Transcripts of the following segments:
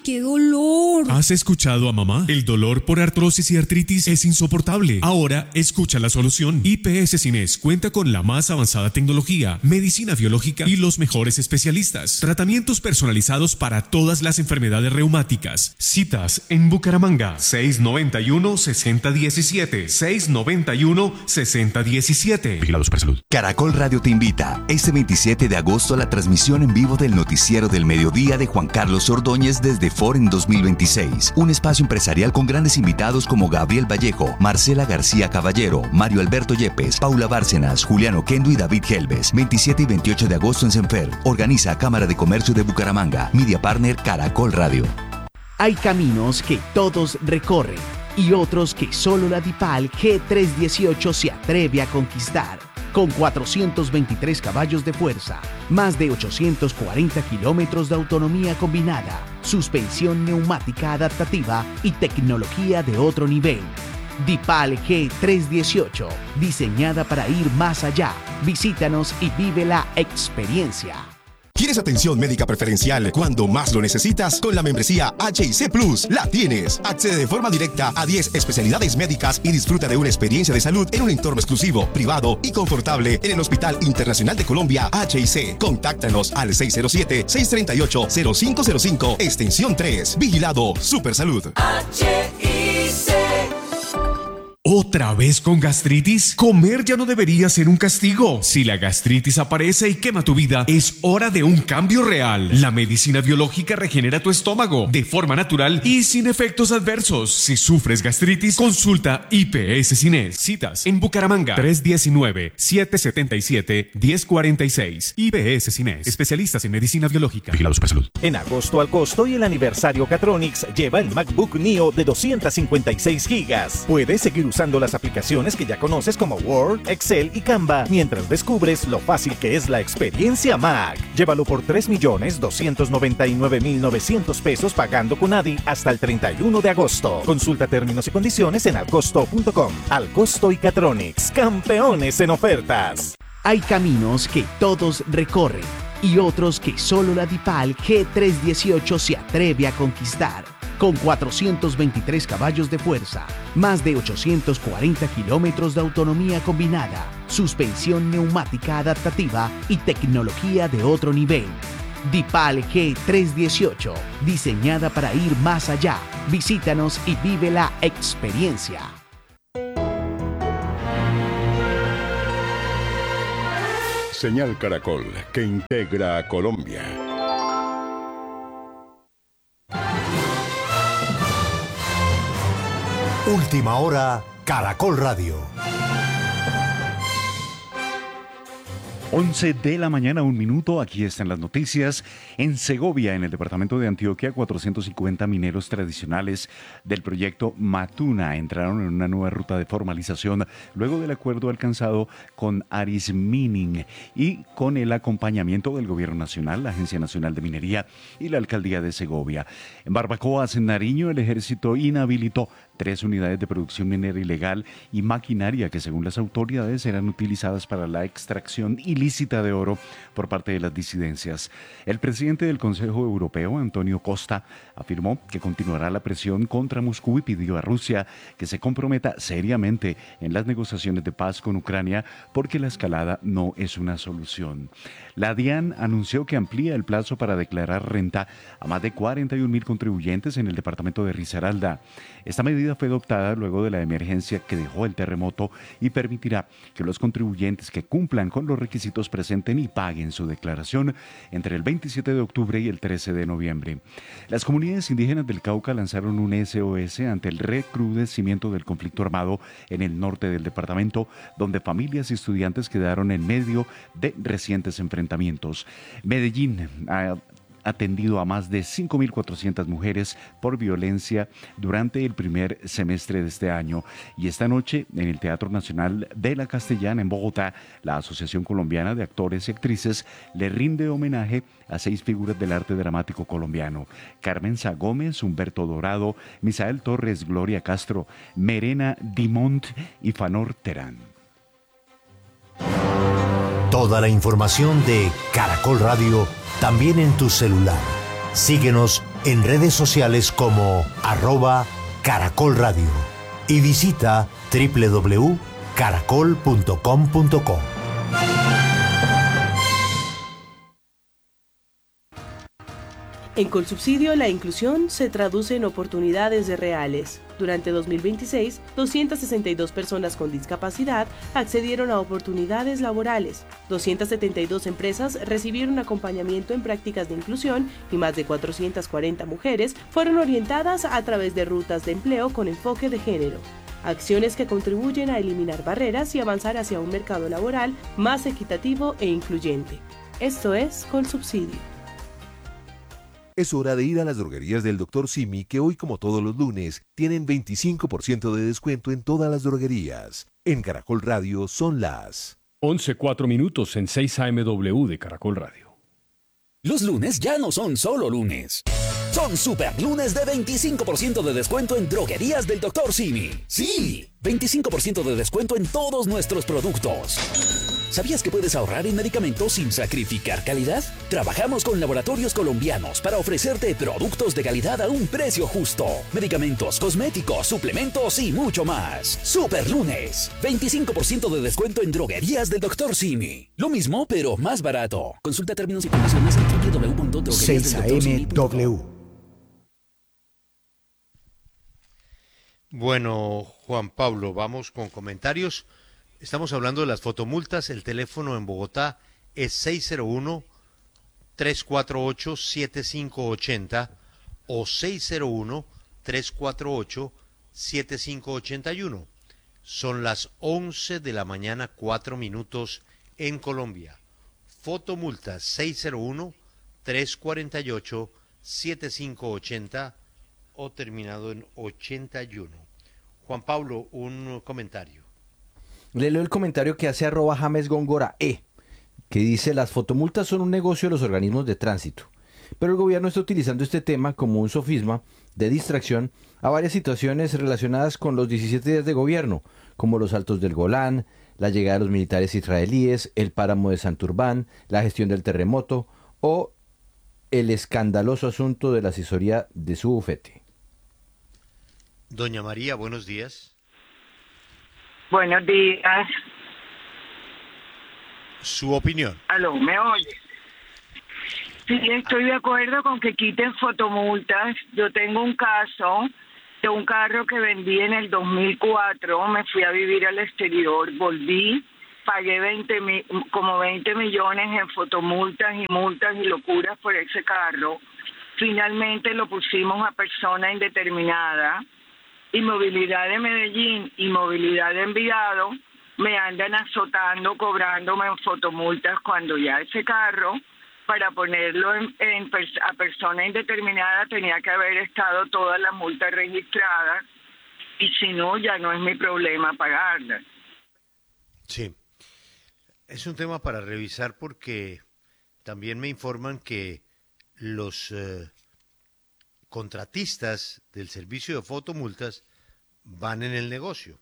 qué dolor! ¿Has escuchado a mamá? El dolor por artrosis y artritis es insoportable. Ahora escucha la solución. IPS Cines cuenta con la más avanzada tecnología, medicina biológica y los mejores especialistas. Tratamientos personalizados para todas las enfermedades reumáticas. Citas en Bucaramanga. 691-6017. 691-6017. Vigilado Supersalud. Caracol Radio te invita este 27 de agosto a la transmisión en vivo del Noticiero del Mediodía de Juan Carlos Ordóñez desde Foren 2026. Un espacio empresarial con grandes invitados como Gabriel Vallejo, Marcela García Caballero, Mario Alberto Yepes, Paula Bárcenas, Juliano Kendo y David Helves. 27 y 28 de agosto en Senfer. Organiza Cámara de Comercio de Bucaramanga. Media Partner Caracol Radio. Hay caminos que todos recorren y otros que solo la DIPAL G318 se atreve a conquistar. Con 423 caballos de fuerza, más de 840 kilómetros de autonomía combinada, suspensión neumática adaptativa y tecnología de otro nivel. DIPAL G318, diseñada para ir más allá. Visítanos y vive la experiencia. ¿Quieres atención médica preferencial cuando más lo necesitas? Con la membresía HIC Plus la tienes. Accede de forma directa a 10 especialidades médicas y disfruta de una experiencia de salud en un entorno exclusivo, privado y confortable en el Hospital Internacional de Colombia HIC. Contáctanos al 607-638-0505, extensión 3. Vigilado Supersalud. HIC. ¿Otra vez con gastritis? Comer ya no debería ser un castigo. Si la gastritis aparece y quema tu vida, es hora de un cambio real. La medicina biológica regenera tu estómago de forma natural y sin efectos adversos. Si sufres gastritis, consulta IPS Cines. Citas en Bucaramanga, 319-777-1046. IPS Cines, especialistas en medicina biológica. Vigilado Supersalud. En agosto al costo y el aniversario Catronics lleva el MacBook Neo de 256 GB. Puedes seguir usando las aplicaciones que ya conoces como Word, Excel y Canva, mientras descubres lo fácil que es la experiencia Mac. Llévalo por 3.299.900 pesos pagando con ADI hasta el 31 de agosto. Consulta términos y condiciones en alcosto.com. Alcosto y Catronics, campeones en ofertas. Hay caminos que todos recorren y otros que solo la DIPAL G318 se atreve a conquistar. Con 423 caballos de fuerza, más de 840 kilómetros de autonomía combinada, suspensión neumática adaptativa y tecnología de otro nivel. DIPAL G318, diseñada para ir más allá. Visítanos y vive la experiencia. Señal Caracol, que integra a Colombia. Última hora, Caracol Radio. 11 de la mañana, 1 minuto, aquí están las noticias. En Segovia, en el departamento de Antioquia, 450 mineros tradicionales del proyecto Matuna entraron en una nueva ruta de formalización luego del acuerdo alcanzado con Aris Mining y con el acompañamiento del Gobierno Nacional, la Agencia Nacional de Minería y la Alcaldía de Segovia. En Barbacoas, en Nariño, el ejército inhabilitó 3 unidades de producción minera ilegal y maquinaria que, según las autoridades, eran utilizadas para la extracción ilícita de oro por parte de las disidencias. El presidente del Consejo Europeo, Antonio Costa, afirmó que continuará la presión contra Moscú y pidió a Rusia que se comprometa seriamente en las negociaciones de paz con Ucrania porque la escalada no es una solución. La DIAN anunció que amplía el plazo para declarar renta a más de 41.000 contribuyentes en el departamento de Risaralda. Esta medida fue adoptada luego de la emergencia que dejó el terremoto y permitirá que los contribuyentes que cumplan con los requisitos presenten y paguen su declaración entre el 27 de octubre y el 13 de noviembre. Las comunidades indígenas del Cauca lanzaron un SOS ante el recrudecimiento del conflicto armado en el norte del departamento, donde familias y estudiantes quedaron en medio de recientes enfrentamientos. Medellín ha atendido a más de 5.400 mujeres por violencia durante el primer semestre de este año. Y esta noche, en el Teatro Nacional de la Castellana, en Bogotá, la Asociación Colombiana de Actores y Actrices le rinde homenaje a 6 figuras del arte dramático colombiano: Carmen Sá Gómez, Humberto Dorado, Misael Torres, Gloria Castro, Merena Dimont y Fanor Terán. Toda la información de Caracol Radio también en tu celular. Síguenos en redes sociales como @Caracol Radio y visita www.caracol.com.co. En Colsubsidio, la inclusión se traduce en oportunidades reales. Durante 2026, 262 personas con discapacidad accedieron a oportunidades laborales. 272 empresas recibieron acompañamiento en prácticas de inclusión y más de 440 mujeres fueron orientadas a través de rutas de empleo con enfoque de género. Acciones que contribuyen a eliminar barreras y avanzar hacia un mercado laboral más equitativo e incluyente. Esto es Colsubsidio. Es hora de ir a las droguerías del Dr. Simi, que hoy, como todos los lunes, tienen 25% de descuento en todas las droguerías. En Caracol Radio son las 11:04 en 6 AMW de Caracol Radio. Los lunes ya no son solo lunes. Son super lunes de 25% de descuento en droguerías del Dr. Simi. Sí, 25% de descuento en todos nuestros productos. ¿Sabías que puedes ahorrar en medicamentos sin sacrificar calidad? Trabajamos con laboratorios colombianos para ofrecerte productos de calidad a un precio justo. Medicamentos, cosméticos, suplementos y mucho más. Super lunes, 25% de descuento en droguerías del Dr. Simi. Lo mismo, pero más barato. Consulta términos y condiciones en www.drogueriasdeldoctorsimi.com. 6 AM. Bueno, Juan Pablo, vamos con comentarios. Estamos hablando de las fotomultas. El teléfono en Bogotá es 601-348-7580 o 601-348-7581. Son las 11 de la mañana, 4 minutos en Colombia. Fotomultas 601-348-7580 o terminado en 81. Juan Pablo, un comentario. Le leo el comentario que hace @JamesGóngora que dice: las fotomultas son un negocio de los organismos de tránsito, pero el gobierno está utilizando este tema como un sofisma de distracción a varias situaciones relacionadas con los 17 días de gobierno, como los Altos del Golán, la llegada de los militares israelíes, el páramo de Santurbán, la gestión del terremoto o el escandaloso asunto de la asesoría de su bufete. Doña María, buenos días. Buenos días. Su opinión. Aló, ¿me oye? Sí, estoy de acuerdo con que quiten fotomultas. Yo tengo un caso de un carro que vendí en el 2004. Me fui a vivir al exterior, volví, pagué como 20 millones en fotomultas y multas y locuras por ese carro. Finalmente lo pusimos a persona indeterminada. Y Movilidad de Medellín y Movilidad de Envigado me andan azotando, cobrándome en fotomultas cuando ya ese carro, para ponerlo a persona indeterminada, tenía que haber estado todas las multas registradas y si no, ya no es mi problema pagarlas. Sí, es un tema para revisar porque también me informan que los contratistas del servicio de fotomultas van en el negocio.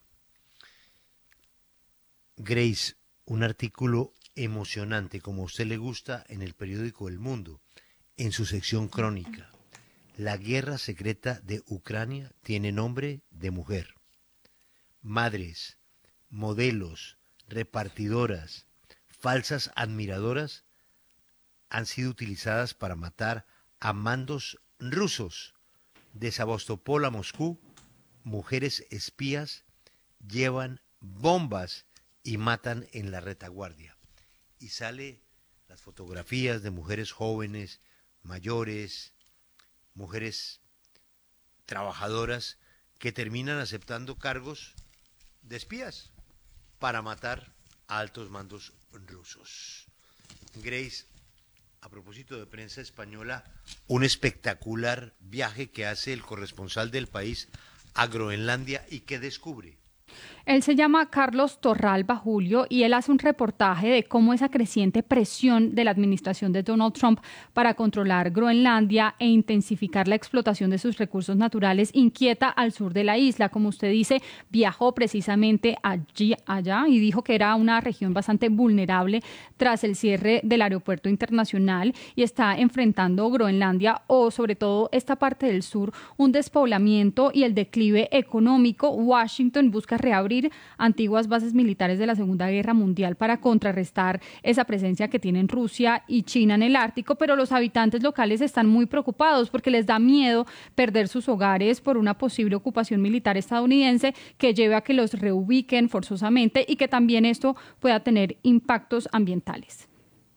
Grace, un artículo emocionante, como a usted le gusta, en el periódico El Mundo, en su sección crónica. La guerra secreta de Ucrania tiene nombre de mujer. Madres, modelos, repartidoras, falsas admiradoras han sido utilizadas para matar a mandos rusos. De Sebastopol a Moscú, mujeres espías llevan bombas y matan en la retaguardia. Y sale las fotografías de mujeres jóvenes, mayores, mujeres trabajadoras que terminan aceptando cargos de espías para matar a altos mandos rusos. Grace, a propósito de prensa española, un espectacular viaje que hace el corresponsal del País a Groenlandia y que descubre. Él se llama Carlos Torralba, Julio, y él hace un reportaje de cómo esa creciente presión de la administración de Donald Trump para controlar Groenlandia e intensificar la explotación de sus recursos naturales inquieta al sur de la isla. Como usted dice, viajó precisamente allá y dijo que era una región bastante vulnerable tras el cierre del aeropuerto internacional y está enfrentando Groenlandia, o sobre todo esta parte del sur, un despoblamiento y el declive económico. Washington busca reabrir antiguas bases militares de la Segunda Guerra Mundial para contrarrestar esa presencia que tienen Rusia y China en el Ártico, pero los habitantes locales están muy preocupados porque les da miedo perder sus hogares por una posible ocupación militar estadounidense que lleve a que los reubiquen forzosamente y que también esto pueda tener impactos ambientales.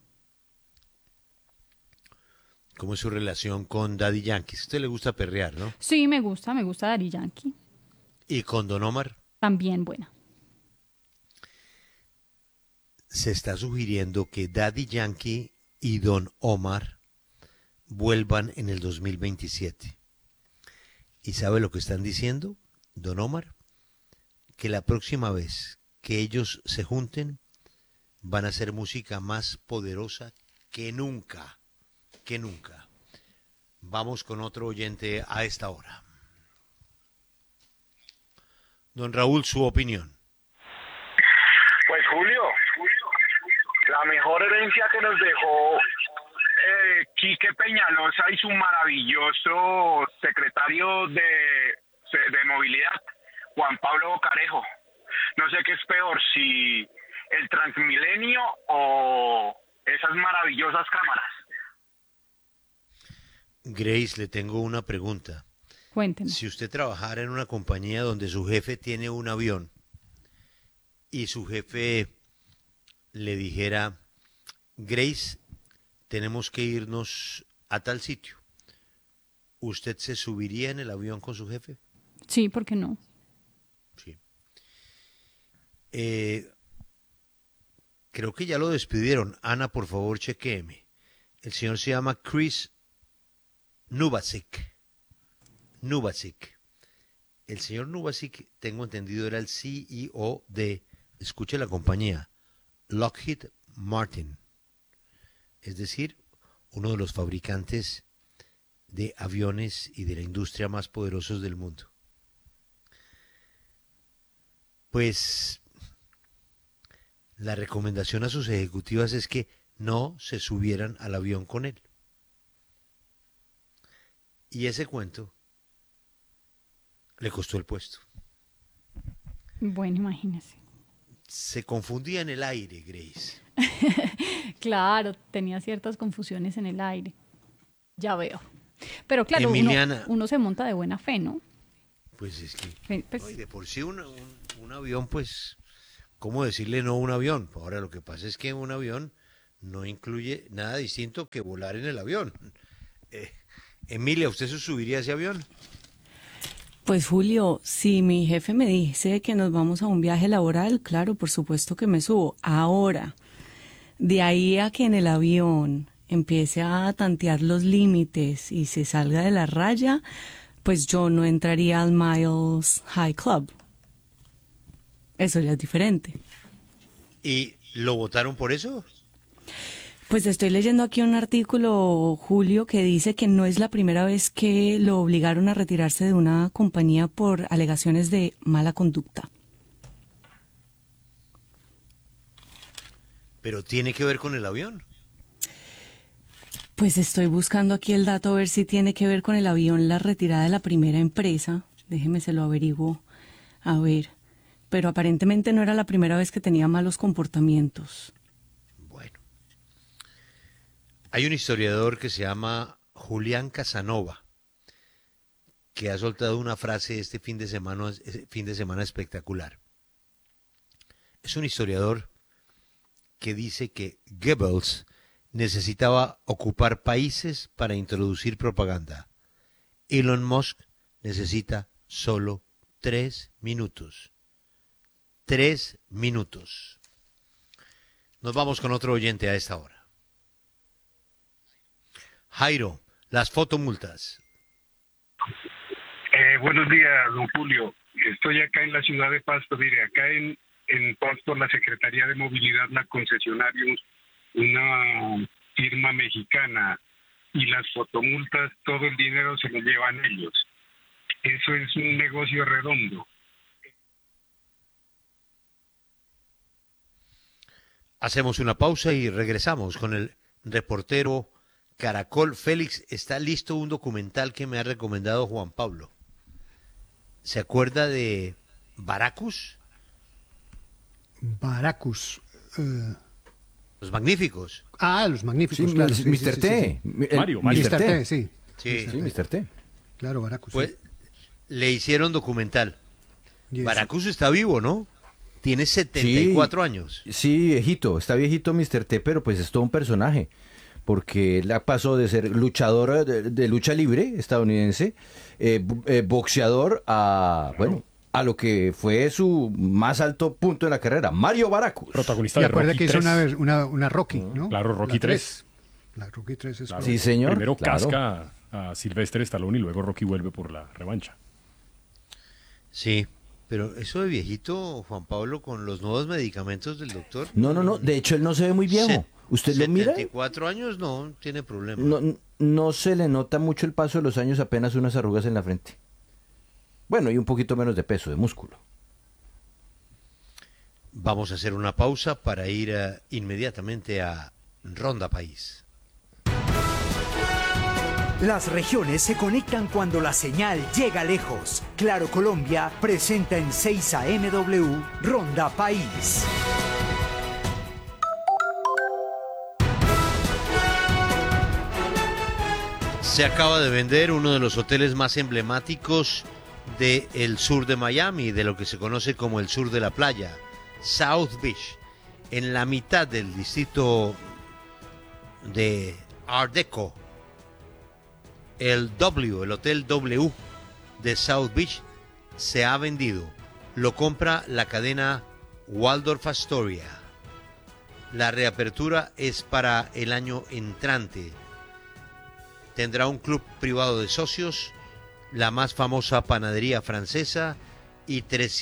¿Cómo es su relación con Daddy Yankee? A usted le gusta perrear, ¿no? Sí, me gusta Daddy Yankee. ¿Y con Don Omar? También buena. Se está sugiriendo que Daddy Yankee y Don Omar vuelvan en el 2027. ¿Y sabe lo que están diciendo, Don Omar? Que la próxima vez que ellos se junten van a hacer música más poderosa que nunca, que nunca. Vamos con otro oyente a esta hora. Don Raúl, su opinión. Pues Julio, la mejor herencia que nos dejó Quique Peñalosa y su maravilloso secretario de movilidad, Juan Pablo Carejo. No sé qué es peor, si el Transmilenio o esas maravillosas cámaras. Grace, le tengo una pregunta. Cuénteme. Si usted trabajara en una compañía donde su jefe tiene un avión y su jefe le dijera, Grace, tenemos que irnos a tal sitio, ¿usted se subiría en el avión con su jefe? Sí, ¿por qué no? Sí. Creo que ya lo despidieron. Ana, por favor, chequéeme. El señor se llama Chris Novacek. El señor Novacek, tengo entendido, era el CEO de, escuche la compañía, Lockheed Martin. Es decir, uno de los fabricantes de aviones y de la industria más poderosos del mundo. Pues la recomendación a sus ejecutivas es que no se subieran al avión con él. Y ese cuento le costó el puesto. Bueno, imagínese. Se confundía en el aire, Grace. Claro, tenía ciertas confusiones en el aire. Ya veo. Pero claro, Emiliana, uno se monta de buena fe, ¿no? Pues es que Pues, no, y de por sí un avión, pues, ¿cómo decirle no a un avión? Ahora lo que pasa es que un avión no incluye nada distinto que volar en el avión. Emilia, ¿usted se subiría a ese avión? Pues Julio, si mi jefe me dice que nos vamos a un viaje laboral, claro, por supuesto que me subo. Ahora, de ahí a que en el avión empiece a tantear los límites y se salga de la raya, pues yo no entraría al Miles High Club. Eso ya es diferente. ¿Y lo votaron por eso? Pues estoy leyendo aquí un artículo, Julio, que dice que no es la primera vez que lo obligaron a retirarse de una compañía por alegaciones de mala conducta. ¿Pero tiene que ver con el avión? Pues estoy buscando aquí el dato a ver si tiene que ver con el avión la retirada de la primera empresa. Déjeme se lo averiguo. A ver, pero aparentemente no era la primera vez que tenía malos comportamientos. Hay un historiador que se llama Julián Casanova, que ha soltado una frase este fin de semana espectacular. Es un historiador que dice que Goebbels necesitaba ocupar países para introducir propaganda. Elon Musk necesita solo 3 minutos. 3 minutos. Nos vamos con otro oyente a esta hora. Jairo, las fotomultas. Buenos días, don Julio. Estoy acá en la ciudad de Pasto, mire, acá en Pasto la Secretaría de Movilidad, la concesionaria, una firma mexicana, y las fotomultas, todo el dinero se lo llevan ellos. Eso es un negocio redondo. Hacemos una pausa y regresamos con el reportero Caracol. Félix, está listo un documental que me ha recomendado Juan Pablo. ¿Se acuerda de Baracus? Baracus. Los Magníficos. Los Magníficos, Sí, claro. Mr. T. Mario. Mr. T, sí. Sí, Mr. T. Claro, Baracus. Pues sí. le hicieron documental. Yes. Baracus está vivo, ¿no? Tiene 74 años. Sí, viejito, está viejito Mr. T, pero pues es todo un personaje, porque él pasó de ser luchador de lucha libre estadounidense, boxeador, a lo que fue su más alto punto en la carrera, Mario Baracus. Protagonista Y de acuerda Rocky que hizo 3. una Rocky, ¿no? Claro, Rocky 3. La Rocky 3 es Claro. Sí, señor. Primero claro. casca a Sylvester Stallone y luego Rocky vuelve por la revancha. Sí, pero eso de viejito, Juan Pablo, con los nuevos medicamentos del doctor. No, de hecho él no se ve muy viejo. ¿Usted lo mira? 74 años no tiene problema. No se le nota mucho el paso de los años, apenas unas arrugas en la frente. Bueno, y un poquito menos de peso, de músculo. Vamos a hacer una pausa para ir inmediatamente a Ronda País. Las regiones se conectan cuando la señal llega lejos. Claro Colombia presenta en 6 AMW Ronda País. Se acaba de vender uno de los hoteles más emblemáticos del sur de Miami, de lo que se conoce como el sur de la playa, South Beach, en la mitad del distrito de Art Deco. El Hotel W de South Beach se ha vendido. Lo compra la cadena Waldorf Astoria. La reapertura es para el año entrante. Tendrá un club privado de socios, la más famosa panadería francesa y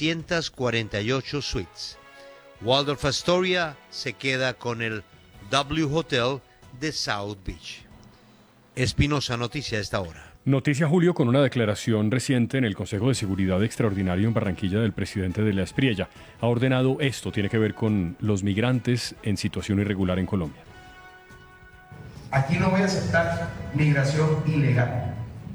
348 suites. Waldorf Astoria se queda con el W Hotel de South Beach. Espinosa, noticia a esta hora. Noticia, Julio, con una declaración reciente en el Consejo de Seguridad Extraordinario en Barranquilla del presidente de la Espriella. Ha ordenado esto, tiene que ver con los migrantes en situación irregular en Colombia. Aquí no voy a aceptar migración ilegal.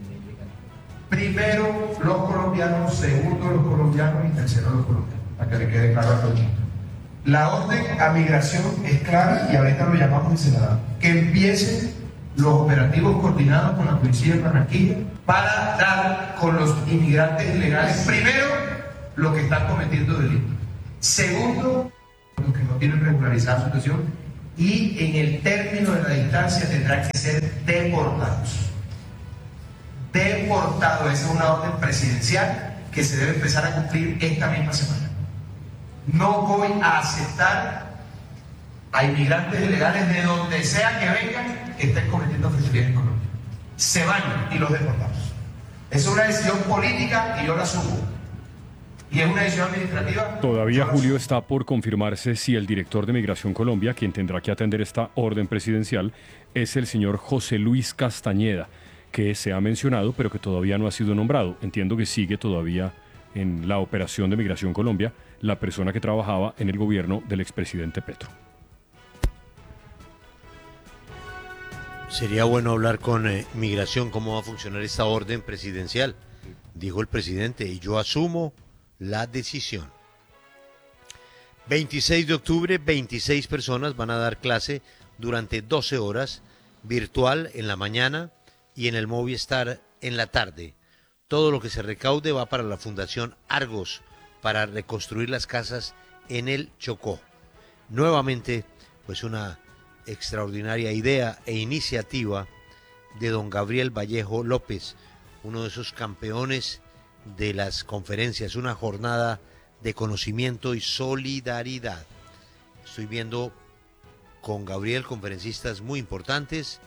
Primero los colombianos, segundo los colombianos y tercero los colombianos, para que le quede claro a todo el mundo. La orden a migración es clara y ahorita lo llamamos y se la damos. Que empiecen los operativos coordinados con la policía de Barranquilla para dar con los inmigrantes ilegales, primero, los que están cometiendo delitos. Segundo, los que no tienen regularizada su situación y en el término de la distancia tendrán que ser deportados. Deportados, esa es una orden presidencial que se debe empezar a cumplir esta misma semana. No voy a aceptar a inmigrantes ilegales de donde sea que vengan que estén cometiendo fechorías en Colombia. Se van y los deportamos. Es una decisión política y yo la asumo. Y es una decisión administrativa. Todavía, Julio, está por confirmarse si el director de Migración Colombia, quien tendrá que atender esta orden presidencial, es el señor José Luis Castañeda, que se ha mencionado, pero que todavía no ha sido nombrado. Entiendo que sigue todavía en la operación de Migración Colombia la persona que trabajaba en el gobierno del expresidente Petro. Sería bueno hablar con Migración cómo va a funcionar esta orden presidencial, dijo el presidente, y yo asumo la decisión. 26 de octubre, 26 personas van a dar clase durante 12 horas, virtual en la mañana y en el Movistar en la tarde. Todo lo que se recaude va para la Fundación Argos, para reconstruir las casas en el Chocó. Nuevamente, pues una extraordinaria idea e iniciativa de don Gabriel Vallejo López, uno de esos campeones de las conferencias, una jornada de conocimiento y solidaridad. Estoy viendo con Gabriel conferencistas muy importantes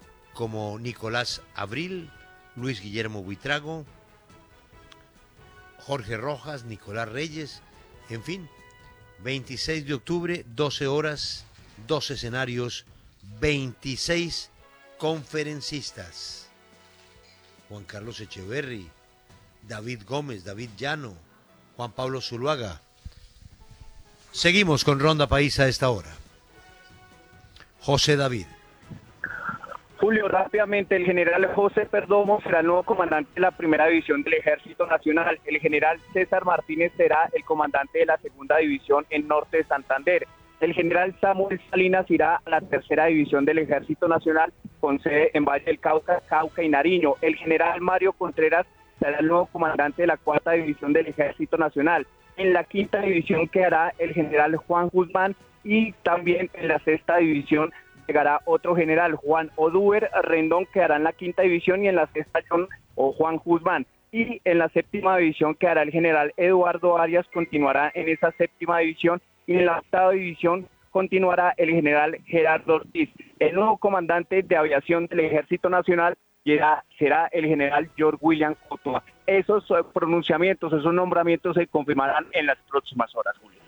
como Nicolás Abril, Luis Guillermo Buitrago, Jorge Rojas, Nicolás Reyes, en fin, 26 de octubre, 12 horas, 2 escenarios, 26 conferencistas. Juan Carlos Echeverry, David Gómez, David Llano, Juan Pablo Zuluaga. Seguimos con Ronda País a esta hora. José David. Julio, rápidamente, el general José Perdomo será el nuevo comandante de la primera división del Ejército Nacional. El general César Martínez será el comandante de la segunda división en Norte de Santander. El general Samuel Salinas irá a la tercera división del Ejército Nacional con sede en Valle del Cauca, Cauca y Nariño. El general Mario Contreras será el nuevo comandante de la cuarta división del Ejército Nacional. En la quinta división quedará el general Juan Guzmán y también en la sexta división llegará otro general, Juan Oduber Rendón, quedará en la quinta división y en la sexta Juan Guzmán. Y en la séptima división quedará el general Eduardo Arias, continuará en esa séptima división. Y en la octava división continuará el general Gerardo Ortiz. El nuevo comandante de aviación del Ejército Nacional será el general George William Cotua. Esos pronunciamientos, esos nombramientos se confirmarán en las próximas horas, Julio.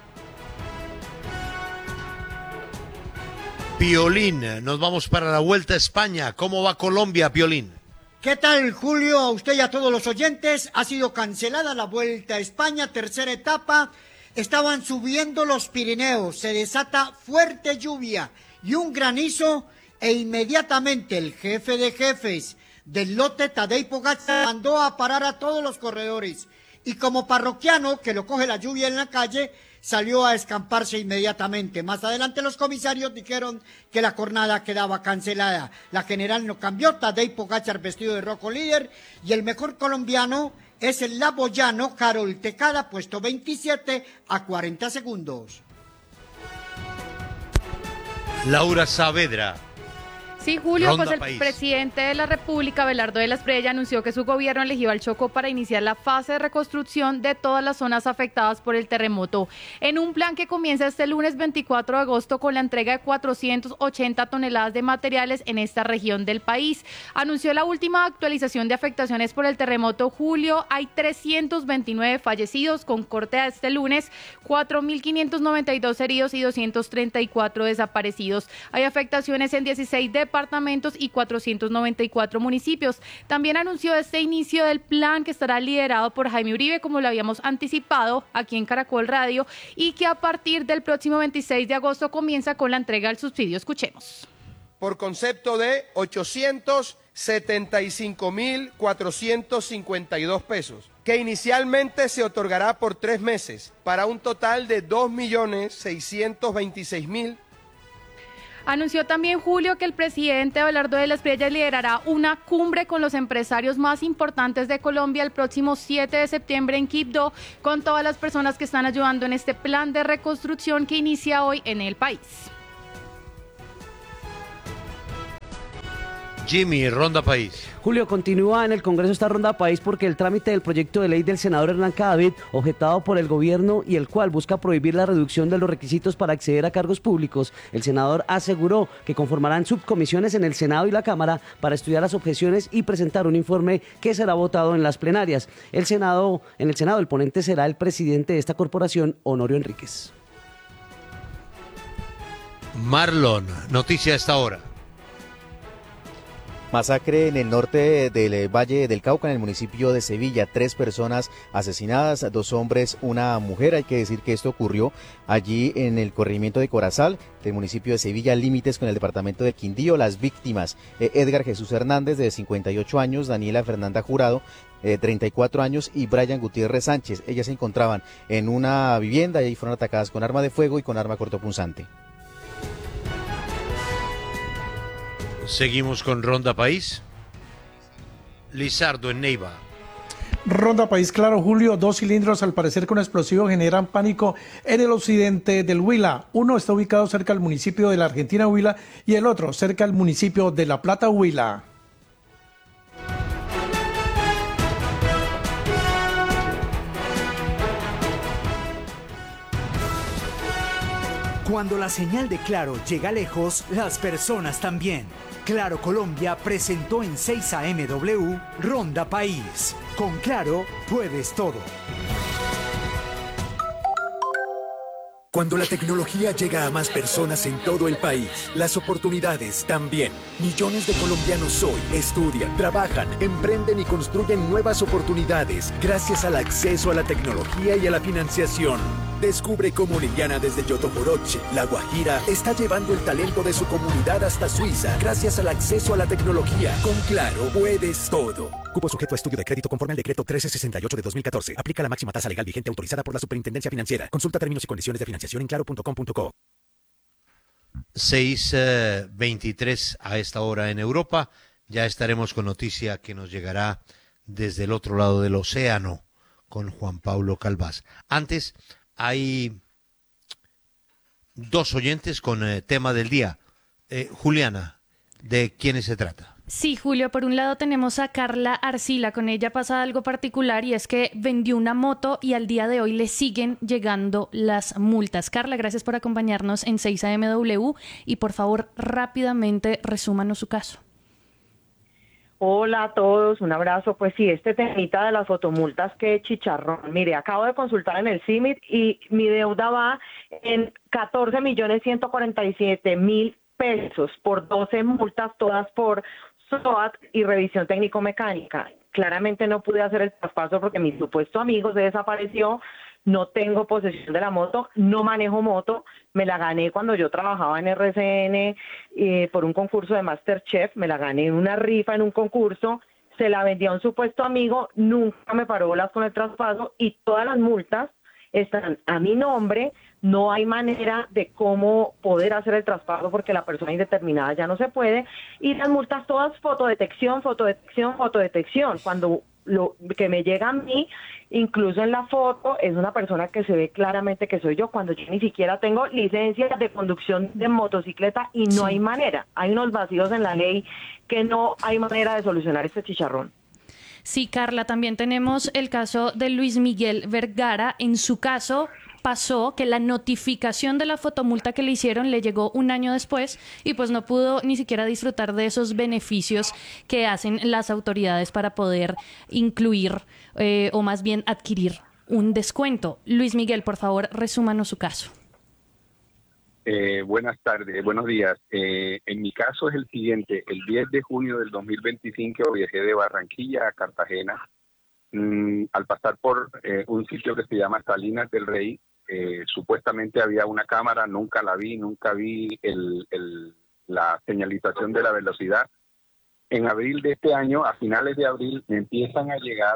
Piolín, nos vamos para la Vuelta a España. ¿Cómo va Colombia, Piolín? ¿Qué tal, Julio? A usted y a todos los oyentes. Ha sido cancelada la Vuelta a España, tercera etapa. Estaban subiendo los Pirineos, se desata fuerte lluvia y un granizo e inmediatamente el jefe de jefes del lote, Tadej Pogačar, mandó a parar a todos los corredores y como parroquiano que lo coge la lluvia en la calle, salió a escamparse inmediatamente. Más adelante los comisarios dijeron que la jornada quedaba cancelada. La general no cambió, Tadej Pogačar vestido de rojo líder y el mejor colombiano es el laboyano Carol Tecada, puesto 27 a 40 segundos. Laura Saavedra. Sí, Julio, Ronda pues el País. Presidente de la República, Abelardo de la Espriella, anunció que su gobierno eligió al Chocó para iniciar la fase de reconstrucción de todas las zonas afectadas por el terremoto, en un plan que comienza este lunes 24 de agosto con la entrega de 480 toneladas de materiales en esta región del país. Anunció la última actualización de afectaciones por el terremoto. Julio, hay 329 fallecidos con corte a este lunes, 4.592 heridos y 234 desaparecidos. Hay afectaciones en 16 departamentos y 494 municipios. También anunció este inicio del plan que estará liderado por Jaime Uribe, como lo habíamos anticipado aquí en Caracol Radio, y que a partir del próximo 26 de agosto comienza con la entrega del subsidio. Escuchemos. Por concepto de 875.452 pesos, que inicialmente se otorgará por 3 meses, para un total de 2.626.000. Anunció también, Julio, que el presidente Abelardo de la Espriella liderará una cumbre con los empresarios más importantes de Colombia el próximo 7 de septiembre en Quibdó, con todas las personas que están ayudando en este plan de reconstrucción que inicia hoy en el país. Jimmy, Ronda País. Julio, continúa en el Congreso esta Ronda País porque el trámite del proyecto de ley del senador Hernán Cadavid, objetado por el gobierno y el cual busca prohibir la reducción de los requisitos para acceder a cargos públicos, el senador aseguró que conformarán subcomisiones en el Senado y la Cámara para estudiar las objeciones y presentar un informe que será votado en las plenarias. En el Senado el ponente será el presidente de esta corporación, Honorio Enríquez. Marlon, noticia a esta hora. Masacre en el norte del Valle del Cauca, en el municipio de Sevilla. 3 personas asesinadas, 2 hombres, una mujer. Hay que decir que esto ocurrió allí en el corregimiento de Corazal, del municipio de Sevilla, límites con el departamento de Quindío. Las víctimas, Edgar Jesús Hernández, de 58 años, Daniela Fernanda Jurado, 34 años, y Brian Gutiérrez Sánchez. Ellas se encontraban en una vivienda y ahí fueron atacadas con arma de fuego y con arma cortopunzante. Seguimos con Ronda País. Lizardo en Neiva. Ronda País, claro, Julio. 2 cilindros al parecer con explosivo generan pánico en el occidente del Huila. Uno está ubicado cerca del municipio de la Argentina Huila y el otro cerca del municipio de La Plata Huila. Cuando la señal de Claro llega lejos, las personas también. Claro Colombia presentó en 6 AMW Ronda País. Con Claro, puedes todo. Cuando la tecnología llega a más personas en todo el país, las oportunidades también. Millones de colombianos hoy estudian, trabajan, emprenden y construyen nuevas oportunidades gracias al acceso a la tecnología y a la financiación. Descubre cómo Liliana desde Yotoboroche, La Guajira, está llevando el talento de su comunidad hasta Suiza gracias al acceso a la tecnología. Con Claro, puedes todo. Cupo sujeto a estudio de crédito conforme al decreto 1368 de 2014. Aplica la máxima tasa legal vigente autorizada por la Superintendencia Financiera. Consulta términos y condiciones de financiación en claro.com.co. 6:23 a esta hora en Europa. Ya estaremos con noticia que nos llegará desde el otro lado del océano con Juan Pablo Calvás. Antes, hay dos oyentes con tema del día. Juliana, ¿de quiénes se trata? Sí, Julio, por un lado tenemos a Carla Arcila. Con ella pasa algo particular y es que vendió una moto y al día de hoy le siguen llegando las multas. Carla, gracias por acompañarnos en 6 AMW y por favor rápidamente resúmanos su caso. Hola a todos, un abrazo. Pues sí, este temita de las fotomultas, que chicharrón. Mire, acabo de consultar en el CIMIT y mi deuda va en 14.147.000 pesos por 12 multas, todas por SOAT y revisión técnico-mecánica. Claramente no pude hacer el traspaso porque mi supuesto amigo se desapareció. No tengo posesión de la moto, no manejo moto, me la gané cuando yo trabajaba en RCN por un concurso de MasterChef, me la gané en una rifa en un concurso, se la vendí a un supuesto amigo, nunca me paró bolas con el traspaso y todas las multas están a mi nombre, no hay manera de cómo poder hacer el traspaso porque la persona indeterminada ya no se puede y las multas todas fotodetección, cuando lo que me llega a mí, incluso en la foto, es una persona que se ve claramente que soy yo, cuando yo ni siquiera tengo licencia de conducción de motocicleta y no hay manera. Hay unos vacíos en la ley que no hay manera de solucionar este chicharrón. Sí, Carla, también tenemos el caso de Luis Miguel Vergara. En su caso pasó que la notificación de la fotomulta que le hicieron le llegó un año después y pues no pudo ni siquiera disfrutar de esos beneficios que hacen las autoridades para poder incluir o más bien adquirir un descuento. Luis Miguel, por favor, resúmanos su caso. Buenas tardes, buenos días. En mi caso es el siguiente. El 10 de junio del 2025 viajé de Barranquilla a Cartagena. Al pasar por un sitio que se llama Salinas del Rey, supuestamente había una cámara, nunca vi la señalización de la velocidad. En abril de este año, a finales de abril, me empiezan a llegar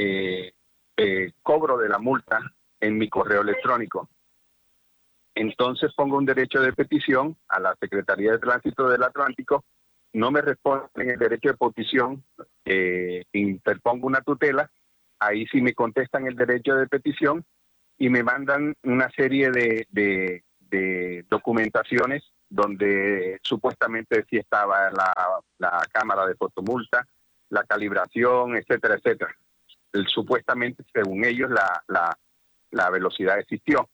cobro de la multa en mi correo electrónico. Entonces pongo un derecho de petición a la Secretaría de Tránsito del Atlántico, no me responden el derecho de petición, interpongo una tutela, ahí sí me contestan el derecho de petición y me mandan una serie de documentaciones donde supuestamente sí estaba la cámara de fotomulta, la calibración, etcétera, etcétera. Supuestamente, según ellos, la velocidad existió.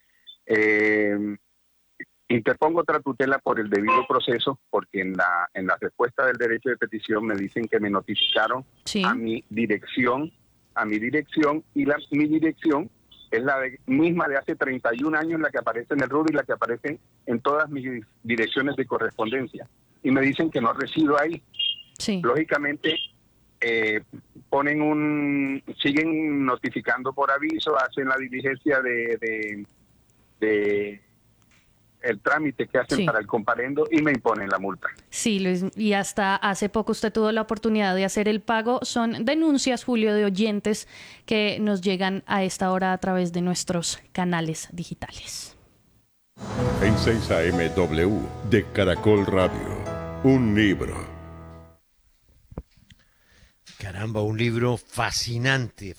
Interpongo otra tutela por el debido proceso, porque en la respuesta del derecho de petición me dicen que me notificaron a mi dirección, y mi dirección es la misma de hace 31 años, la que aparece en el RUD y la que aparece en todas mis direcciones de correspondencia. Y me dicen que no resido ahí. Sí. Lógicamente, siguen notificando por aviso, hacen la diligencia de el trámite que hacen para el comparendo y me imponen la multa. Sí, Luis, y hasta hace poco usted tuvo la oportunidad de hacer el pago. Son denuncias, Julio, de oyentes que nos llegan a esta hora a través de nuestros canales digitales. En 6 AMW de Caracol Radio, un libro. Caramba, un libro fascinante.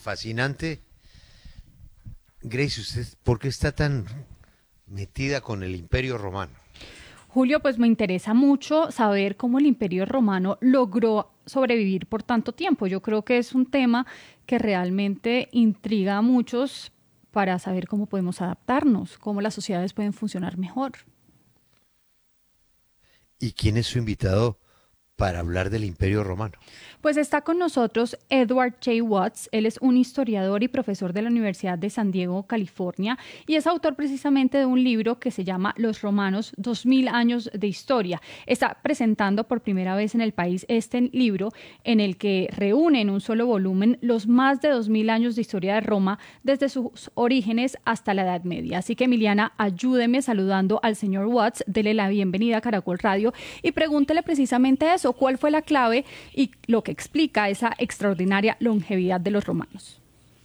Grace, ¿usted por qué está tan metida con el Imperio Romano? Julio, pues me interesa mucho saber cómo el Imperio Romano logró sobrevivir por tanto tiempo. Yo creo que es un tema que realmente intriga a muchos para saber cómo podemos adaptarnos, cómo las sociedades pueden funcionar mejor. ¿Y quién es su invitado para hablar del Imperio Romano. Pues está con nosotros Edward J. Watts. Él es un historiador y profesor de la Universidad de San Diego, California, y es autor precisamente de un libro que se llama Los Romanos, 2000 años de historia. Está presentando por primera vez en el país este libro en el que reúne en un solo volumen los más de 2000 años de historia de Roma desde sus orígenes hasta la Edad Media. Así que, Emiliana, ayúdeme saludando al señor Watts, dele la bienvenida a Caracol Radio y pregúntele precisamente eso, ¿cuál fue la clave y lo que explica esa extraordinaria longevidad de los romanos?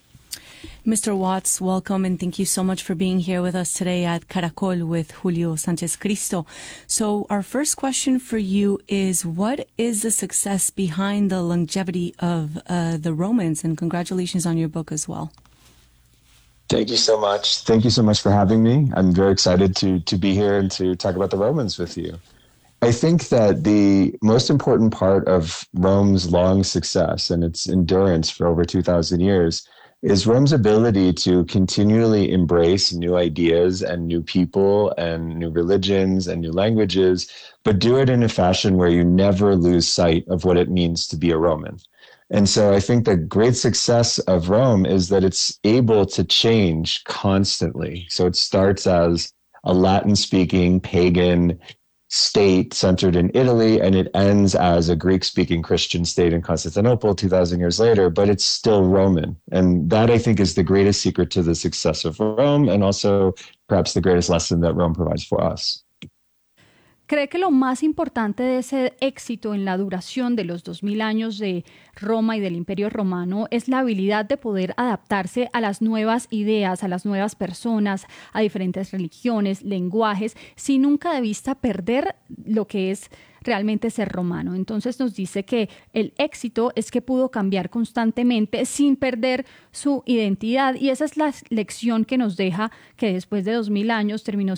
Mr. Watts, welcome and thank you so much for being here with us today at Caracol with Julio Sánchez Cristo. So our first question for you is, what is the success behind the longevity of the Romans? And congratulations on your book as well. Thank you so much. Thank you so much for having me. I'm very excited to be here and to talk about the Romans with you. I think that the most important part of Rome's long success and its endurance for over 2,000 years is Rome's ability to continually embrace new ideas and new people and new religions and new languages, but do it in a fashion where you never lose sight of what it means to be a Roman. And so I think the great success of Rome is that it's able to change constantly. So it starts as a Latin-speaking pagan state centered in Italy, and it ends as a Greek-speaking Christian state in Constantinople 2,000 years later, but it's still Roman. And that, I think, is the greatest secret to the success of Rome, and also perhaps the greatest lesson that Rome provides for us. ¿Cree que lo más importante de ese éxito en la duración de los 2000 años de Roma y del Imperio Romano es la habilidad de poder adaptarse a las nuevas ideas, a las nuevas personas, a diferentes religiones, lenguajes, sin nunca de vista perder lo que es realmente ser romano? Entonces nos dice que el éxito es que pudo cambiar constantemente sin perder su identidad, y esa es la lección que nos deja, que después de 2000 años terminó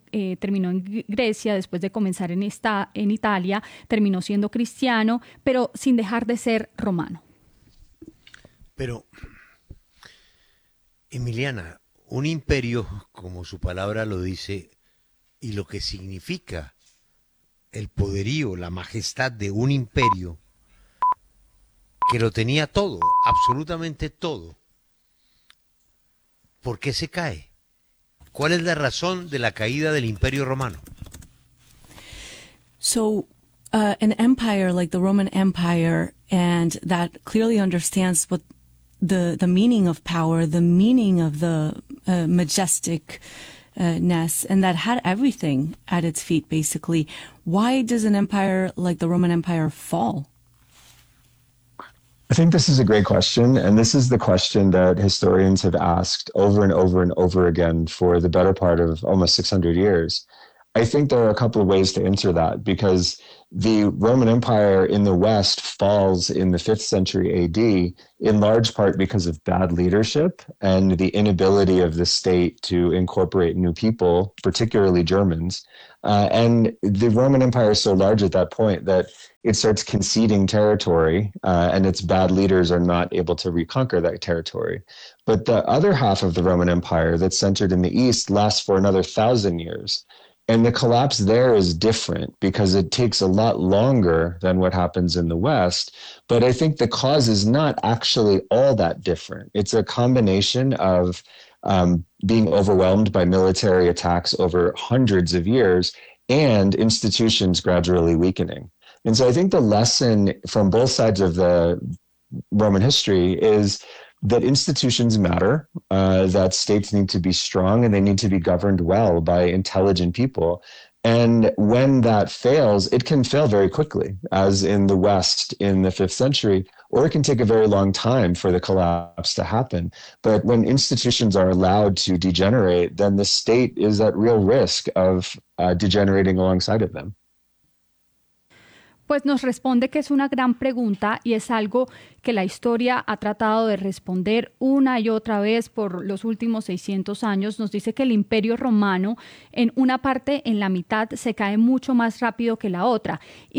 en Grecia, después de comenzar en Italia, terminó siendo cristiano, pero sin dejar de ser romano. Pero, Emiliana, un imperio, como su palabra lo dice, y lo que significa el poderío, la majestad de un imperio que lo tenía todo, absolutamente todo, ¿por qué se cae? ¿Cuál es la razón de la caída del Imperio Romano? So an empire like the Roman Empire, and that clearly understands what the meaning of power, the meaning of the majestic ness, and that had everything at its feet, basically. Why does an empire like the Roman Empire fall? I think this is a great question, and this is the question that historians have asked over and over and over again for the better part of almost 600 years. I think there are a couple of ways to answer that, because the Roman Empire in the West falls in the 5th century AD in large part because of bad leadership and the inability of the state to incorporate new people, particularly Germans. And the Roman Empire is so large at that point that it starts conceding territory, and its bad leaders are not able to reconquer that territory. But the other half of the Roman Empire that's centered in the East lasts for another 1,000 years. And the collapse there is different because it takes a lot longer than what happens in the West. But I think the cause is not actually all that different. It's a combination of being overwhelmed by military attacks over hundreds of years and institutions gradually weakening. And so I think the lesson from both sides of the Roman history is that institutions matter, that states need to be strong and they need to be governed well by intelligent people. And when that fails, it can fail very quickly, as in the West in the 5th century, or it can take a very long time for the collapse to happen. But when institutions are allowed to degenerate, then the state is at real risk of degenerating alongside of them. Pues nos responde que es una gran pregunta y es algo que la historia ha tratado de responder una y otra vez por los últimos 600 años. Nos dice que el Imperio Romano, en una parte, en la mitad, se cae mucho más rápido que la otra. Y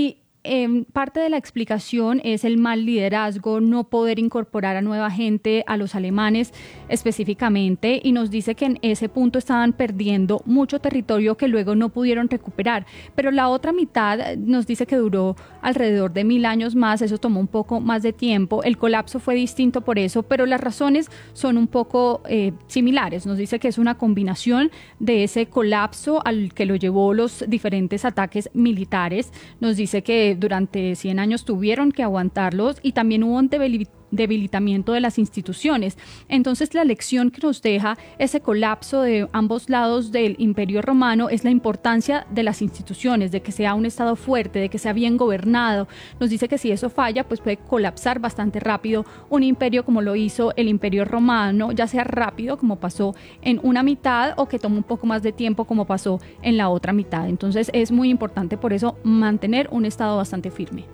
parte de la explicación es el mal liderazgo, no poder incorporar a nueva gente, a los alemanes específicamente, y nos dice que en ese punto estaban perdiendo mucho territorio que luego no pudieron recuperar. Pero la otra mitad nos dice que duró alrededor de 1000 años más, eso tomó un poco más de tiempo, el colapso fue distinto por eso, pero las razones son un poco similares. Nos dice que es una combinación de ese colapso al que lo llevó los diferentes ataques militares. Nos dice que durante 100 años tuvieron que aguantarlos y también hubo un debilitamiento de las instituciones. Entonces la lección que nos deja ese colapso de ambos lados del Imperio Romano es la importancia de las instituciones, de que sea un Estado fuerte, de que sea bien gobernado. Nos dice que si eso falla, pues puede colapsar bastante rápido un imperio como lo hizo el Imperio Romano, ya sea rápido como pasó en una mitad o que tome un poco más de tiempo como pasó en la otra mitad. Entonces es muy importante por eso mantener un Estado bastante firme.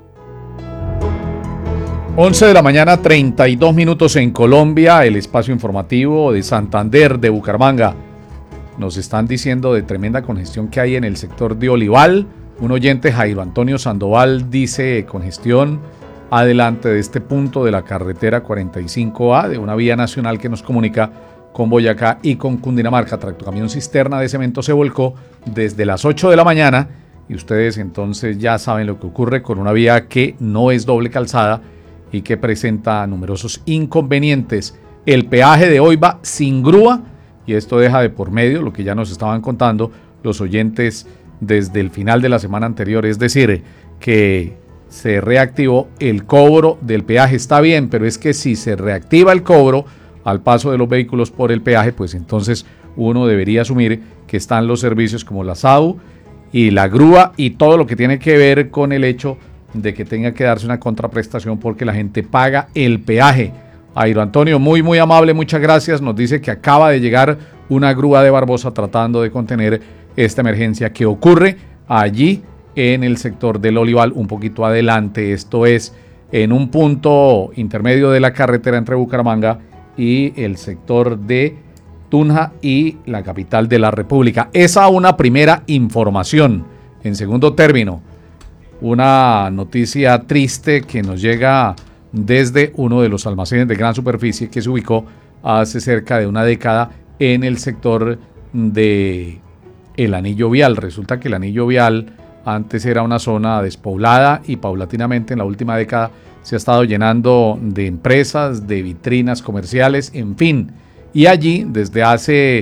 11 de la mañana, 32 minutos en Colombia, el espacio informativo de Santander, de Bucaramanga. Nos están diciendo de tremenda congestión que hay en el sector de Olival. Un oyente, Jairo Antonio Sandoval, dice congestión adelante de este punto de la carretera 45A, de una vía nacional que nos comunica con Boyacá y con Cundinamarca. Tractocamión cisterna de cemento se volcó desde las 8 de la mañana y ustedes entonces ya saben lo que ocurre con una vía que no es doble calzada y que presenta numerosos inconvenientes. El peaje de hoy va sin grúa y esto deja de por medio lo que ya nos estaban contando los oyentes desde el final de la semana anterior, es decir, que se reactivó el cobro del peaje. Está bien, pero es que si se reactiva el cobro al paso de los vehículos por el peaje, pues entonces uno debería asumir que están los servicios como la SAU y la grúa y todo lo que tiene que ver con el hecho de que tenga que darse una contraprestación porque la gente paga el peaje. Jairo Antonio, muy amable, muchas gracias. Nos dice que acaba de llegar una grúa de Barbosa tratando de contener esta emergencia que ocurre allí en el sector del Olival, un poquito adelante. Esto es en un punto intermedio de la carretera entre Bucaramanga y el sector de Tunja y la capital de la República. Esa una primera información. En segundo término, una noticia triste que nos llega desde uno de los almacenes de gran superficie que se ubicó hace cerca de una década en el sector de el anillo vial. Resulta que el anillo vial antes era una zona despoblada y paulatinamente en la última década se ha estado llenando de empresas, de vitrinas comerciales, en fin. Y allí desde hace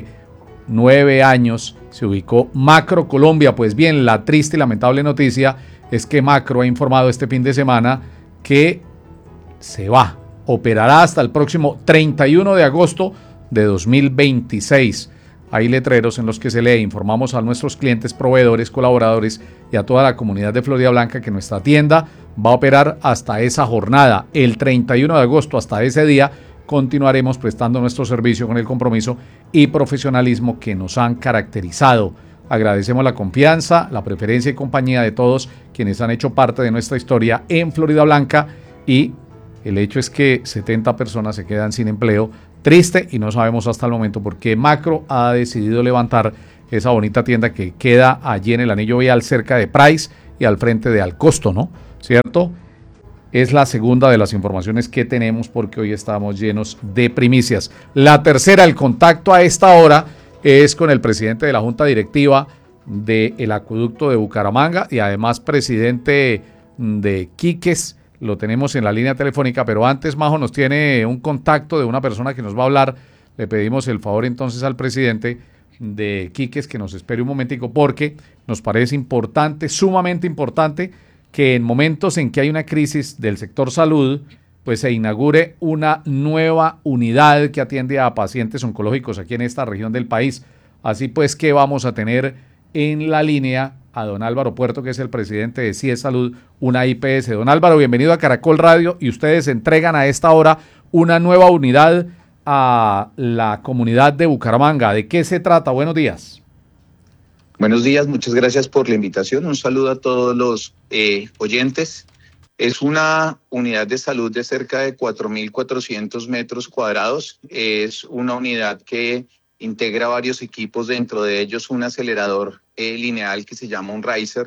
9 años se ubicó Macro Colombia. Pues bien, la triste y lamentable noticia es que Macro ha informado este fin de semana que se va, operará hasta el próximo 31 de agosto de 2026. Hay letreros en los que se lee: informamos a nuestros clientes, proveedores, colaboradores y a toda la comunidad de Florida Blanca que nuestra tienda va a operar hasta esa jornada. El 31 de agosto, hasta ese día, continuaremos prestando nuestro servicio con el compromiso y profesionalismo que nos han caracterizado. Agradecemos la confianza, la preferencia y compañía de todos quienes han hecho parte de nuestra historia en Florida Blanca, y el hecho es que 70 personas se quedan sin empleo. Triste, y no sabemos hasta el momento por qué Macro ha decidido levantar esa bonita tienda que queda allí en el anillo vial cerca de Price y al frente de Alcosto, ¿no? ¿Cierto? Es la segunda de las informaciones que tenemos porque hoy estamos llenos de primicias. La tercera, el contacto a esta hora es con el presidente de la Junta Directiva del Acueducto de Bucaramanga y además presidente de Quiques. Lo tenemos en la línea telefónica, pero antes Majo nos tiene un contacto de una persona que nos va a hablar. Le pedimos el favor entonces al presidente de Quiques que nos espere un momentico porque nos parece importante, sumamente importante, que en momentos en que hay una crisis del sector salud, pues se inaugure una nueva unidad que atiende a pacientes oncológicos aquí en esta región del país. Así pues que vamos a tener en la línea a don Álvaro Puerto, que es el presidente de CIE Salud, una IPS. Don Álvaro, bienvenido a Caracol Radio, y ustedes entregan a esta hora una nueva unidad a la comunidad de Bucaramanga. ¿De qué se trata? Buenos días. Buenos días, muchas gracias por la invitación. Un saludo a todos los oyentes. Es una unidad de salud de cerca de 4.400 metros cuadrados. Es una unidad que integra varios equipos, dentro de ellos un acelerador lineal que se llama un Riser,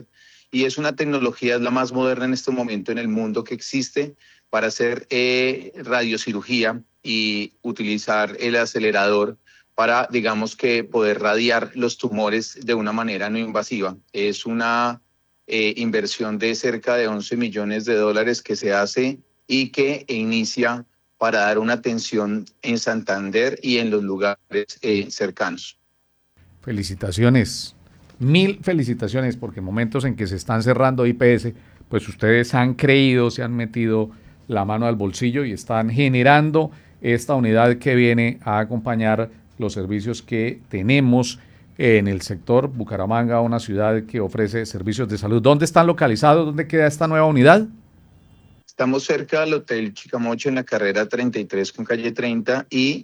y es una tecnología, es la más moderna en este momento en el mundo que existe para hacer radiocirugía y utilizar el acelerador para, digamos que, poder radiar los tumores de una manera no invasiva. Es una inversión de cerca de $11 millones que se hace y que inicia para dar una atención en Santander y en los lugares cercanos. Felicitaciones, 1000 felicitaciones, porque en momentos en que se están cerrando IPS, pues ustedes han creído, se han metido la mano al bolsillo y están generando esta unidad que viene a acompañar los servicios que tenemos en el sector Bucaramanga, una ciudad que ofrece servicios de salud. ¿Dónde están localizados? ¿Dónde queda esta nueva unidad? Estamos cerca del Hotel Chicamocha en la carrera 33 con calle 30 y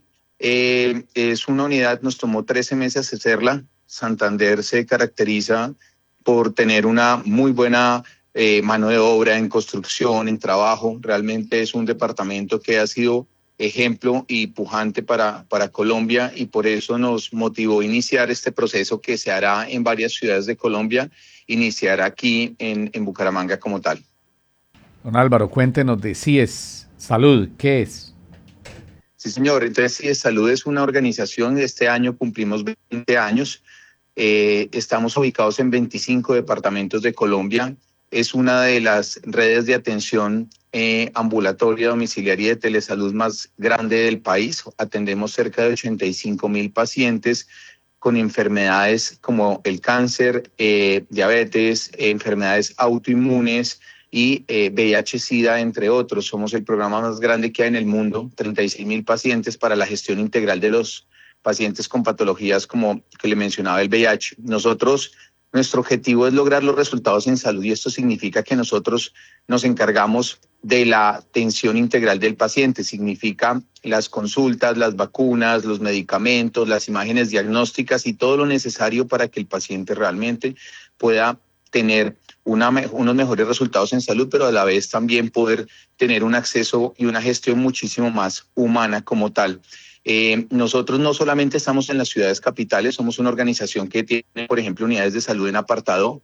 es una unidad, nos tomó 13 meses hacerla. Santander se caracteriza por tener una muy buena mano de obra en construcción, en trabajo. Realmente es un departamento que ha sido ejemplo y pujante para Colombia, y por eso nos motivó a iniciar este proceso que se hará en varias ciudades de Colombia, iniciar aquí en Bucaramanga como tal. Don Álvaro, cuéntenos de CIES Salud, ¿qué es? Sí, señor. Entonces, CIES Salud es una organización, este año cumplimos 20 años, estamos ubicados en 25 departamentos de Colombia, es una de las redes de atención ambulatoria, domiciliaria y de telesalud más grande del país. Atendemos cerca de 85,000 pacientes con enfermedades como el cáncer, diabetes, enfermedades autoinmunes y VIH-Sida, entre otros. Somos el programa más grande que hay en el mundo, 36,000 pacientes para la gestión integral de los pacientes con patologías como que le mencionaba el VIH. Nuestro objetivo es lograr los resultados en salud, y esto significa que nosotros nos encargamos de la atención integral del paciente. Significa las consultas, las vacunas, los medicamentos, las imágenes diagnósticas y todo lo necesario para que el paciente realmente pueda tener unos mejores resultados en salud, pero a la vez también poder tener un acceso y una gestión muchísimo más humana como tal. Nosotros no solamente estamos en las ciudades capitales, somos una organización que tiene, por ejemplo, unidades de salud en Apartadó,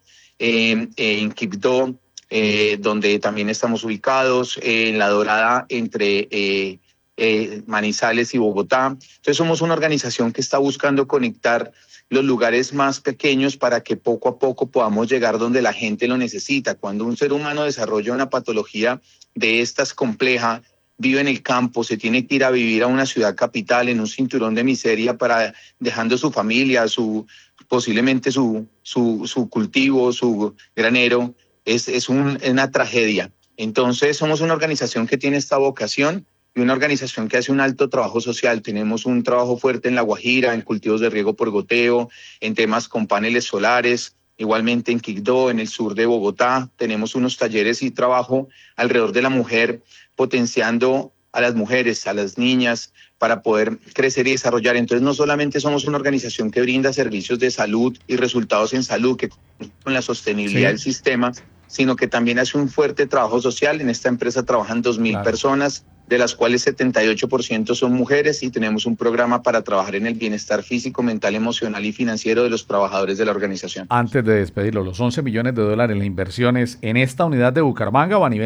en Quibdó, donde también estamos ubicados, en La Dorada, entre Manizales y Bogotá. Entonces somos una organización que está buscando conectar los lugares más pequeños para que poco a poco podamos llegar donde la gente lo necesita. Cuando un ser humano desarrolla una patología de estas compleja, vive en el campo, se tiene que ir a vivir a una ciudad capital en un cinturón de miseria, para dejando su familia, posiblemente su cultivo, su granero, es una tragedia. Entonces somos una organización que tiene esta vocación y una organización que hace un alto trabajo social. Tenemos un trabajo fuerte en La Guajira, en cultivos de riego por goteo, en temas con paneles solares. Igualmente en Quibdó, en el sur de Bogotá, tenemos unos talleres y trabajo alrededor de la mujer, potenciando a las mujeres, a las niñas, para poder crecer y desarrollar. Entonces no solamente somos una organización que brinda servicios de salud y resultados en salud, que con la sostenibilidad del sistema, sino que también hace un fuerte trabajo social. En esta empresa trabajan 2,000 personas, de las cuales 78% son mujeres, y tenemos un programa para trabajar en el bienestar físico, mental, emocional y financiero de los trabajadores de la organización. Antes de despedirlo, los $11 millones, las inversiones en esta unidad de Bucaramanga o a nivel